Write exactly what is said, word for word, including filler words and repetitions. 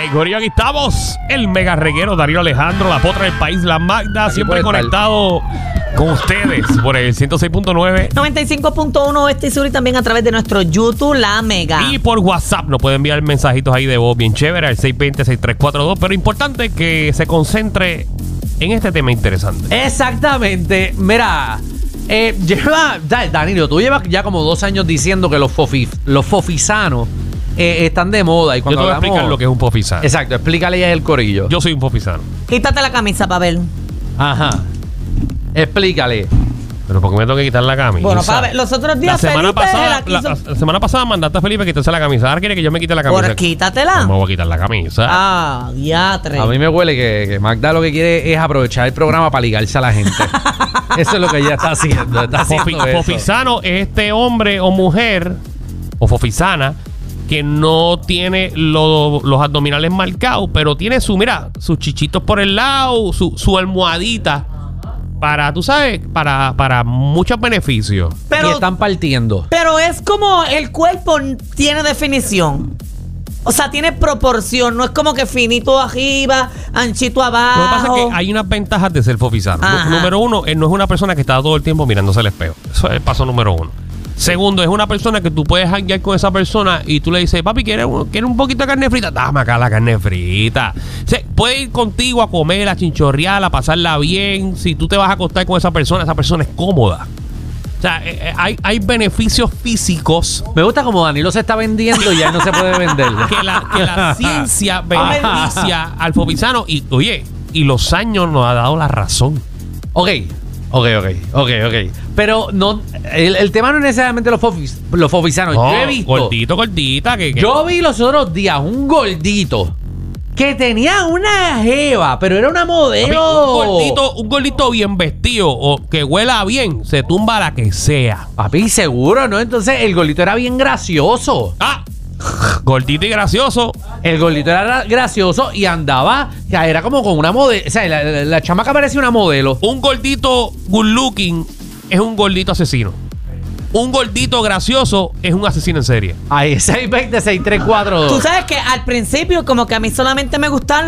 Corillo, aquí estamos. El mega reguero Darío Alejandro, la potra del país, la Magda, aquí siempre conectado con ustedes por el ciento seis punto nueve. noventa y cinco punto uno Oeste y Sur y también a través de nuestro YouTube, La Mega. Y por WhatsApp nos pueden enviar mensajitos ahí de voz bien chévere al seis dos cero, seis tres cuatro dos. Pero importante que se concentre en este tema interesante. Exactamente. Mira, eh, lleva, Danilo, tú llevas ya como dos años diciendo que los, fofi, los fofisanos eh, están de moda. Y cuando Yo te voy hablamos, a explicar lo que es un fofisano. Exacto, explícale ya el corillo. Yo soy un fofisano. Quítate la camisa para ver. Ajá. Explícale. Pero ¿por qué me tengo que quitar la camisa? Bueno, para ver, los otros días La semana, Felipe pasada, la la, quiso... la semana pasada mandaste a Felipe a quitarse la camisa. Ahora quiere que yo me quite la camisa. Por quítatela. No me voy a quitar la camisa. Ah, diatre. A mí me huele que, que Magda lo que quiere es aprovechar el programa para ligarse a la gente. Eso es lo que ella está haciendo. Está haciendo Fofi- eso. Fofisano es este hombre o mujer, o fofisana, que no tiene lo- los abdominales marcados, pero tiene su, mira, sus chichitos por el lado, su, su almohadita, para, tú sabes, para, para muchos beneficios. Y Pero, están partiendo. pero es como el cuerpo tiene definición. O sea, tiene proporción. No es como que finito arriba, anchito abajo. Lo que pasa es que hay unas ventajas de ser fofisano. Ajá. N- Número uno, él no es una persona que está todo el tiempo mirándose al espejo. Eso es el paso número uno. Segundo, es una persona que tú puedes hanguear con esa persona y tú le dices, papi, ¿quieres un, ¿quieres un poquito de carne frita? Dame acá la carne frita. O sea, puede ir contigo a comer, a chinchorrear, a pasarla bien. Si tú te vas a acostar con esa persona, esa persona es cómoda. O sea, eh, eh, hay, hay beneficios físicos Me gusta como Danilo se está vendiendo y ya no se puede vender. que la, que la ciencia beneficia al fofisano. Y, oye, y los años nos ha dado la razón. Ok, ok, ok, ok, ok. Pero no, el, el tema no es necesariamente los, fofis, los fofisanos. No, Yo he visto. gordito, gordita. Que, que- Yo vi los otros días un gordito que tenía una jeva, pero era una Papi, modelo. un gordito, un gordito bien vestido o que huela bien, se tumba la que sea. Papi, seguro, ¿no? Entonces el gordito era bien gracioso. Ah, gordito y gracioso. El gordito era gra- gracioso y andaba, o sea, era como con una modelo. O sea, la, la, la chamaca parecía una modelo. Un gordito good looking es un gordito asesino. Un gordito gracioso es un asesino en serie. Ahí, seis dos cero, seis tres cuatro dos. Tú sabes que al principio como que a mí solamente me gustaban